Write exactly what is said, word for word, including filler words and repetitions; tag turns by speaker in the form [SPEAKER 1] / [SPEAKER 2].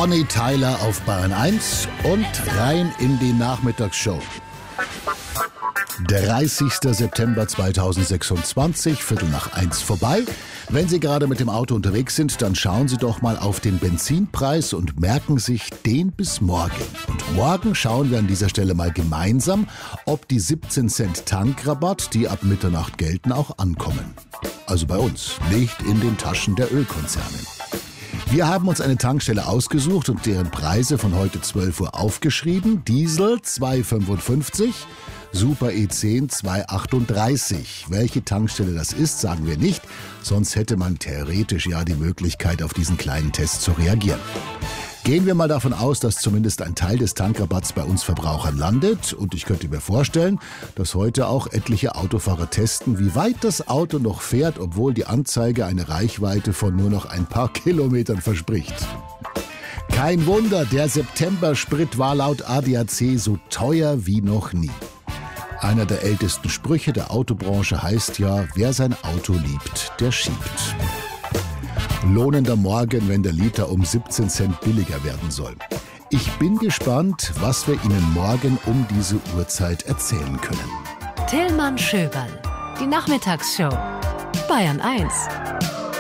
[SPEAKER 1] Bonnie Tyler auf Bayern eins und rein in die Nachmittagsshow. dreißigster September zweitausendsechsundzwanzig, Viertel nach eins vorbei. Wenn Sie gerade mit dem Auto unterwegs sind, dann schauen Sie doch mal auf den Benzinpreis und merken sich den bis morgen. Und morgen schauen wir an dieser Stelle mal gemeinsam, ob die siebzehn Cent Tankrabatt, die ab Mitternacht gelten, auch ankommen. Also bei uns, nicht in den Taschen der Ölkonzerne. Wir haben uns eine Tankstelle ausgesucht und deren Preise von heute zwölf Uhr aufgeschrieben. Diesel zwei Komma fünfundfünfzig, Super E zehn zwei Komma achtunddreißig. Welche Tankstelle das ist, sagen wir nicht, sonst hätte man theoretisch ja die Möglichkeit, auf diesen kleinen Test zu reagieren. Gehen wir mal davon aus, dass zumindest ein Teil des Tankrabatts bei uns Verbrauchern landet. Und ich könnte mir vorstellen, dass heute auch etliche Autofahrer testen, wie weit das Auto noch fährt, obwohl die Anzeige eine Reichweite von nur noch ein paar Kilometern verspricht. Kein Wunder, der September-Sprit war laut A D A C so teuer wie noch nie. Einer der ältesten Sprüche der Autobranche heißt ja, wer sein Auto liebt, der schiebt. Lohnender Morgen, wenn der Liter um siebzehn Cent billiger werden soll. Ich bin gespannt, was wir Ihnen morgen um diese Uhrzeit erzählen können.
[SPEAKER 2] Tillmann Schöberl, die Nachmittagsshow. Bayern eins.